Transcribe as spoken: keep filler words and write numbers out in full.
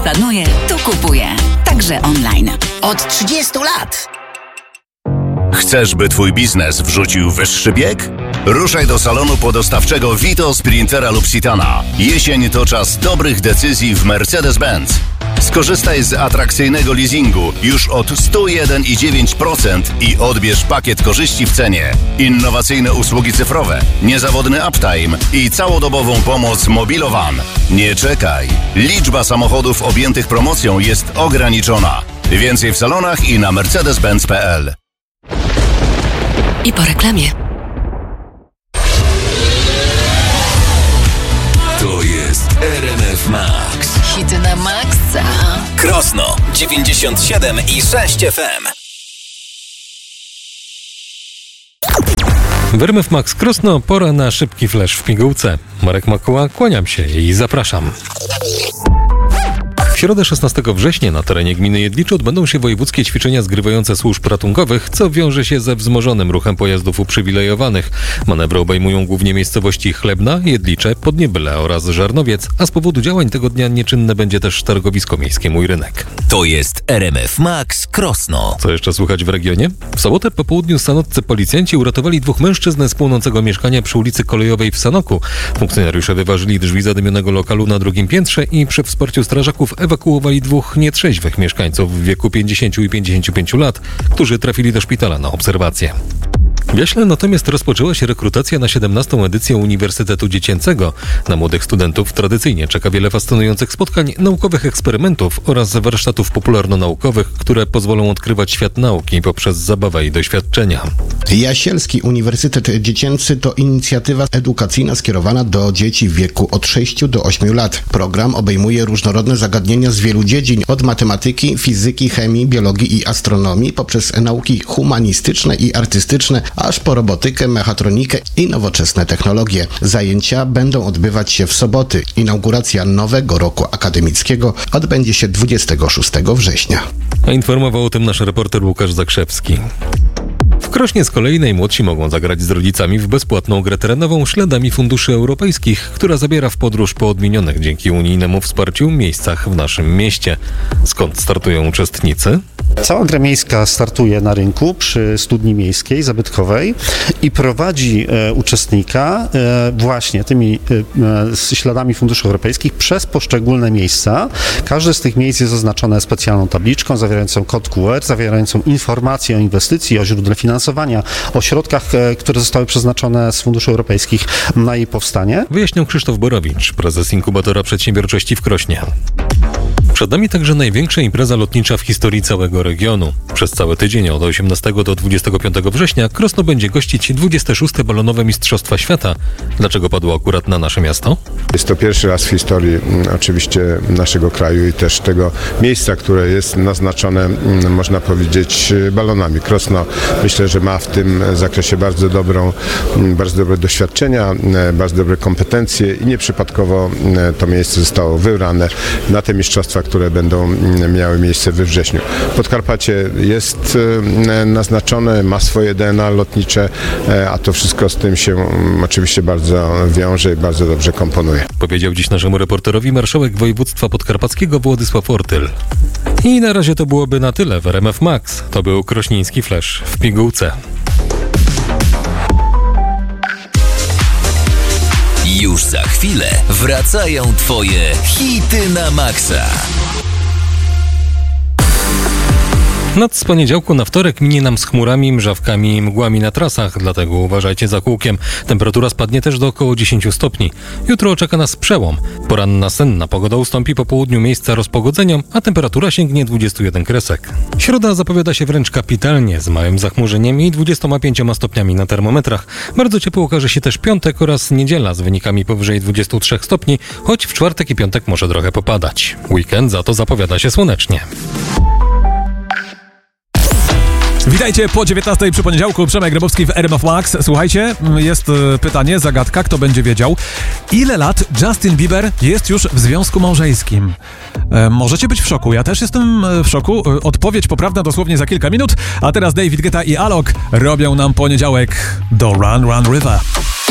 planuje, to kupuje. Także online. Od trzydziestu lat. Chcesz, by twój biznes wrzucił wyższy bieg? Ruszaj do salonu podostawczego Vito, Sprintera lub Citana. Jesień to czas dobrych decyzji w Mercedes-Benz. Skorzystaj z atrakcyjnego leasingu już od sto jeden i dziewięć procent i odbierz pakiet korzyści w cenie. Innowacyjne usługi cyfrowe, niezawodny uptime i całodobową pomoc Mobilowan. Nie czekaj. Liczba samochodów objętych promocją jest ograniczona. Więcej w salonach i na mercedes benz kropka p l. I po reklamie. To jest R M F Max. Hity na maksa. Krosno dziewięćdziesiąt siedem i sześć F M. W R M F Max Krosno pora na szybki flash w pigułce. Marek Makuła, kłaniam się i zapraszam. W środę szesnastego września na terenie gminy Jedlicze odbędą się wojewódzkie ćwiczenia zgrywające służb ratunkowych, co wiąże się ze wzmożonym ruchem pojazdów uprzywilejowanych. Manewry obejmują głównie miejscowości Chlebna, Jedlicze, Podniebyle oraz Żarnowiec, a z powodu działań tego dnia nieczynne będzie też targowisko miejskie Mój Rynek. To jest R M F Max Krosno. Co jeszcze słychać w regionie? W sobotę po południu sanoccy policjanci uratowali dwóch mężczyzn z płonącego mieszkania przy ulicy Kolejowej w Sanoku. Funkcjonariusze wyważyli drzwi zadymionego lokalu na drugim piętrze i przy wsparciu strażaków ewakuowali dwóch nietrzeźwych mieszkańców w wieku pięćdziesięciu i pięćdziesięciu pięciu lat, którzy trafili do szpitala na obserwację. W Jaśle natomiast rozpoczęła się rekrutacja na siedemnastą edycję Uniwersytetu Dziecięcego. Na młodych studentów tradycyjnie czeka wiele fascynujących spotkań, naukowych eksperymentów oraz warsztatów popularno-naukowych, które pozwolą odkrywać świat nauki poprzez zabawę i doświadczenia. Jasielski Uniwersytet Dziecięcy to inicjatywa edukacyjna skierowana do dzieci w wieku od sześciu do ośmiu lat. Program obejmuje różnorodne zagadnienia z wielu dziedzin, od matematyki, fizyki, chemii, biologii i astronomii, poprzez nauki humanistyczne i artystyczne, aż po robotykę, mechatronikę i nowoczesne technologie. Zajęcia będą odbywać się w soboty. Inauguracja nowego roku akademickiego odbędzie się dwudziestego szóstego września. A informował o tym nasz reporter Łukasz Zakrzewski. W Krośnie z kolei najmłodsi mogą zagrać z rodzicami w bezpłatną grę terenową Śladami Funduszy Europejskich, która zabiera w podróż po odmienionych dzięki unijnemu wsparciu miejscach w naszym mieście. Skąd startują uczestnicy? Cała gra miejska startuje na rynku przy studni miejskiej, zabytkowej i prowadzi e, uczestnika e, właśnie tymi e, śladami funduszy europejskich przez poszczególne miejsca. Każde z tych miejsc jest oznaczone specjalną tabliczką zawierającą kod Q R, zawierającą informacje o inwestycji, o źródle finansowania, o środkach, e, które zostały przeznaczone z funduszy europejskich na jej powstanie. Wyjaśnił Krzysztof Borowicz, prezes Inkubatora Przedsiębiorczości w Krośnie. Przed nami także największa impreza lotnicza w historii całego regionu. Przez cały tydzień od osiemnastego do dwudziestego piątego września Krosno będzie gościć dwudzieste szóste balonowe Mistrzostwa Świata. Dlaczego padło akurat na nasze miasto? Jest to pierwszy raz w historii oczywiście naszego kraju i też tego miejsca, które jest naznaczone, można powiedzieć, balonami. Krosno myślę, że ma w tym zakresie bardzo dobrą, bardzo dobre doświadczenia, bardzo dobre kompetencje i nieprzypadkowo to miejsce zostało wybrane na te mistrzostwa, które będą miały miejsce we wrześniu. Podkarpacie jest naznaczone, ma swoje D N A lotnicze, a to wszystko z tym się oczywiście bardzo wiąże i bardzo dobrze komponuje. Powiedział dziś naszemu reporterowi marszałek województwa podkarpackiego Władysław Ortyl. I na razie to byłoby na tyle w R M F Max. To był krośnieński flash w pigułce. Już za chwilę wracają Twoje hity na maksa. Noc z poniedziałku na wtorek minie nam z chmurami, mrzawkami i mgłami na trasach, dlatego uważajcie za kółkiem. Temperatura spadnie też do około dziesięciu stopni. Jutro czeka nas przełom. Poranna senna pogoda ustąpi po południu miejsca rozpogodzeniom, a temperatura sięgnie dwudziestu jeden kresek. Środa zapowiada się wręcz kapitalnie, z małym zachmurzeniem i dwudziestoma pięcioma stopniami na termometrach. Bardzo ciepło okaże się też piątek oraz niedziela z wynikami powyżej dwudziestu trzech stopni, choć w czwartek i piątek może trochę popadać. Weekend za to zapowiada się słonecznie. Witajcie po dziewiętnastej przy poniedziałku. Przemek Grabowski w R M F Max. Słuchajcie, jest pytanie, zagadka, kto będzie wiedział. Ile lat Justin Bieber jest już w związku małżeńskim? E, możecie być w szoku, ja też jestem w szoku. Odpowiedź poprawna dosłownie za kilka minut. A teraz David Guetta i Alok robią nam poniedziałek do Run Run River.